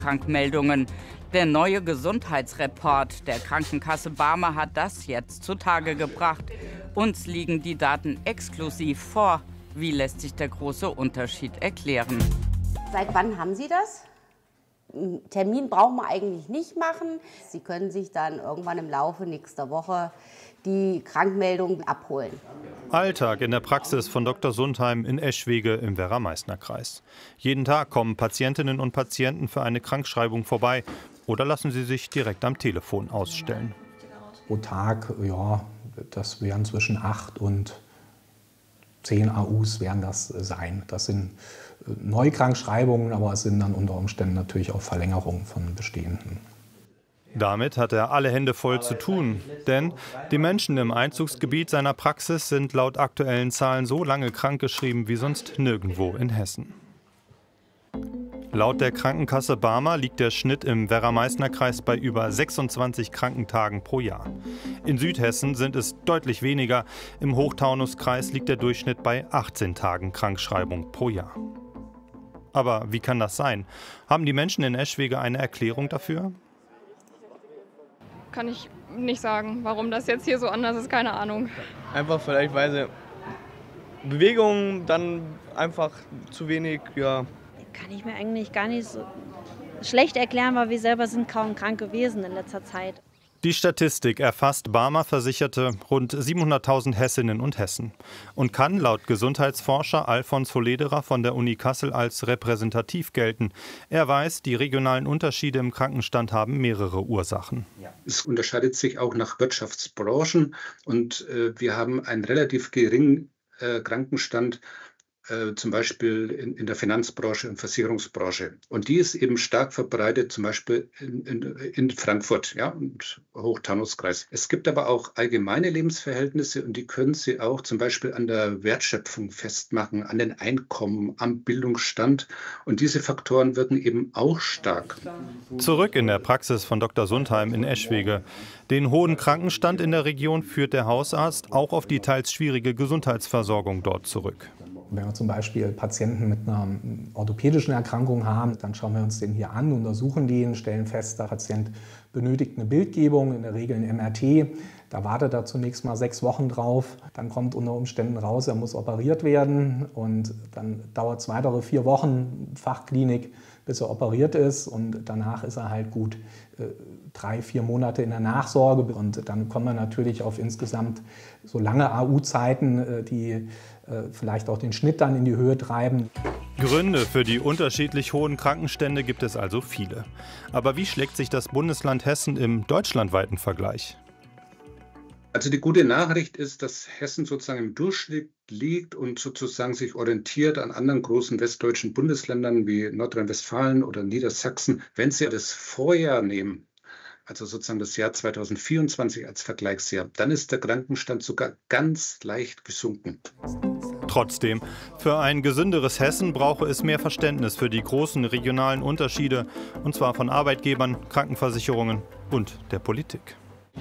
Krankmeldungen. Der neue Gesundheitsreport der Krankenkasse Barmer hat das jetzt zutage gebracht. Uns liegen die Daten exklusiv vor. Wie lässt sich der große Unterschied erklären? Seit wann haben Sie das? Einen Termin brauchen wir eigentlich nicht machen. Sie können sich dann irgendwann im Laufe nächster Woche die Krankmeldung abholen. Alltag in der Praxis von Dr. Sundheim in Eschwege im Werra-Meißner-Kreis. Jeden Tag kommen Patientinnen und Patienten für eine Krankschreibung vorbei oder lassen sie sich direkt am Telefon ausstellen. Pro Tag, ja, das wären zwischen 8 und 10 AUs werden das sein. Das sind Neukrankschreibungen, aber es sind dann unter Umständen natürlich auch Verlängerungen von bestehenden. Damit hat er alle Hände voll zu tun, denn die Menschen im Einzugsgebiet seiner Praxis sind laut aktuellen Zahlen so lange krankgeschrieben wie sonst nirgendwo in Hessen. Laut der Krankenkasse Barmer liegt der Schnitt im Werra-Meißner-Kreis bei über 26 Krankentagen pro Jahr. In Südhessen sind es deutlich weniger. Im Hochtaunuskreis liegt der Durchschnitt bei 18 Tagen Krankschreibung pro Jahr. Aber wie kann das sein? Haben die Menschen in Eschwege eine Erklärung dafür? Kann ich nicht sagen, warum das jetzt hier so anders ist, keine Ahnung. Einfach vielleicht, weil sie Bewegung dann einfach zu wenig, ja. Kann ich mir eigentlich gar nicht so schlecht erklären, weil wir selber sind kaum krank gewesen in letzter Zeit. Die Statistik erfasst Barmer Versicherte rund 700.000 Hessinnen und Hessen und kann laut Gesundheitsforscher Alfons Hollederer von der Uni Kassel als repräsentativ gelten. Er weiß, die regionalen Unterschiede im Krankenstand haben mehrere Ursachen. Es unterscheidet sich auch nach Wirtschaftsbranchen und wir haben einen relativ geringen Krankenstand, zum Beispiel in der Finanzbranche und Versicherungsbranche. Und die ist eben stark verbreitet, zum Beispiel in Frankfurt, ja, und Hochtaunuskreis. Es gibt aber auch allgemeine Lebensverhältnisse und die können Sie auch zum Beispiel an der Wertschöpfung festmachen, an den Einkommen, am Bildungsstand. Und diese Faktoren wirken eben auch stark. Zurück in der Praxis von Dr. Sundheim in Eschwege. Den hohen Krankenstand in der Region führt der Hausarzt auch auf die teils schwierige Gesundheitsversorgung dort zurück. Wenn wir zum Beispiel Patienten mit einer orthopädischen Erkrankung haben, dann schauen wir uns den hier an, untersuchen den, stellen fest, der Patient benötigt eine Bildgebung, in der Regel ein MRT. Da wartet er zunächst mal 6 Wochen drauf. Dann kommt unter Umständen raus, er muss operiert werden. Und dann dauert es weitere 4 Wochen Fachklinik, bis er operiert ist. Und danach ist er halt gut 3-4 Monate in der Nachsorge. Und dann kommen wir natürlich auf insgesamt so lange AU-Zeiten, die vielleicht auch den Schnitt dann in die Höhe treiben. Gründe für die unterschiedlich hohen Krankenstände gibt es also viele. Aber wie schlägt sich das Bundesland Hessen im deutschlandweiten Vergleich? Also die gute Nachricht ist, dass Hessen sozusagen im Durchschnitt liegt und sozusagen sich orientiert an anderen großen westdeutschen Bundesländern wie Nordrhein-Westfalen oder Niedersachsen. Wenn Sie das Vorjahr nehmen, also sozusagen das Jahr 2024 als Vergleichsjahr, dann ist der Krankenstand sogar ganz leicht gesunken. Trotzdem, für ein gesünderes Hessen brauche es mehr Verständnis für die großen regionalen Unterschiede, und zwar von Arbeitgebern, Krankenversicherungen und der Politik.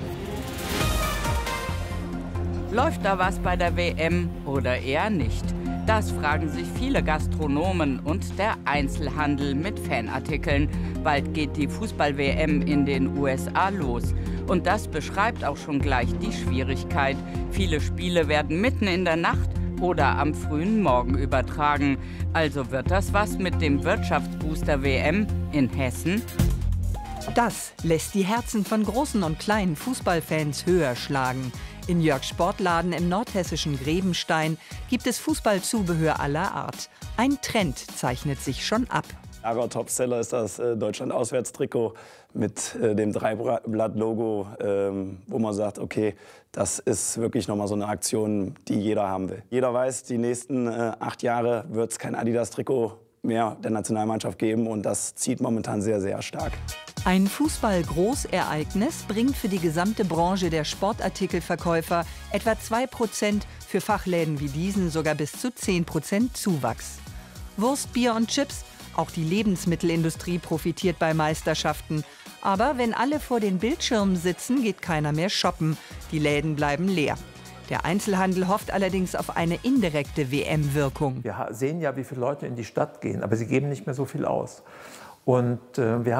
Läuft da was bei der WM oder eher nicht? Das fragen sich viele Gastronomen und der Einzelhandel mit Fanartikeln. Bald geht die Fußball-WM in den USA los. Und das beschreibt auch schon gleich die Schwierigkeit. Viele Spiele werden mitten in der Nacht oder am frühen Morgen übertragen. Also wird das was mit dem Wirtschaftsbooster WM in Hessen? Das lässt die Herzen von großen und kleinen Fußballfans höher schlagen. In Jörgs Sportladen im nordhessischen Grebenstein gibt es Fußballzubehör aller Art. Ein Trend zeichnet sich schon ab. Topseller ist das Deutschland-Auswärtstrikot mit dem Dreiblatt-Logo, wo man sagt, okay, das ist wirklich nochmal so eine Aktion, die jeder haben will. Jeder weiß, die nächsten 8 Jahre wird es kein Adidas-Trikot mehr der Nationalmannschaft geben und das zieht momentan sehr, sehr stark. Ein Fußball-Großereignis bringt für die gesamte Branche der Sportartikelverkäufer etwa 2%, für Fachläden wie diesen sogar bis zu 10% Zuwachs. Wurst, Bier und Chips, auch die Lebensmittelindustrie profitiert bei Meisterschaften. Aber wenn alle vor den Bildschirmen sitzen, geht keiner mehr shoppen. Die Läden bleiben leer. Der Einzelhandel hofft allerdings auf eine indirekte WM-Wirkung. Wir sehen ja, wie viele Leute in die Stadt gehen, aber sie geben nicht mehr so viel aus. Und wir